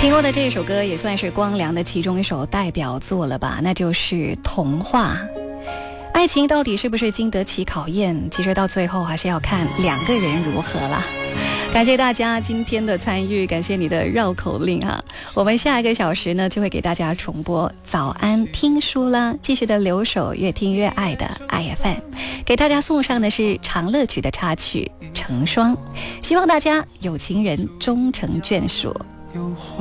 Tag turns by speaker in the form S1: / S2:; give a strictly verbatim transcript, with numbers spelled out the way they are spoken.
S1: 听过的这首歌也算是光良的其中一首代表作了吧，那就是《童话》。爱情到底是不是经得起考验，其实到最后还是要看两个人如何啦。感谢大家今天的参与，感谢你的绕口令哈。我们下一个小时呢就会给大家重播早安听书啦，继续的留守越听越爱的 I F M， 给大家送上的是长乐曲的插曲《成双》，希望大家有情人终成眷属。